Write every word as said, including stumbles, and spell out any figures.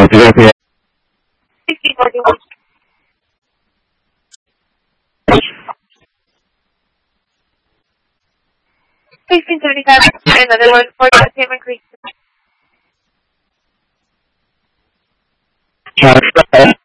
sixteen forty-one. sixteen seventy-five, another one for the payment creek.